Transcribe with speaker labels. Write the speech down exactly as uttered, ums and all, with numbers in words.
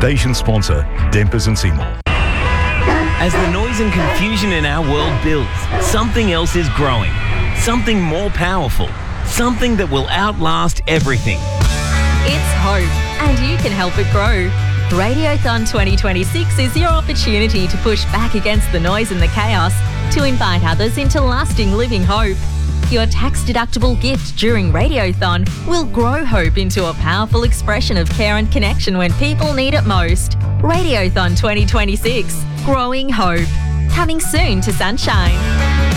Speaker 1: Station sponsor, Dempers and Seymour.
Speaker 2: As the noise and confusion in our world builds, something else is growing. Something more powerful. Something that will outlast everything.
Speaker 3: It's hope, and you can help it grow. Radiothon twenty twenty-six is your opportunity to push back against the noise and the chaos, to invite others into lasting living hope. Your tax-deductible gift during Radiothon will grow hope into a powerful expression of care and connection when people need it most. Radiothon twenty twenty-six, growing hope. Coming soon to Sunshine.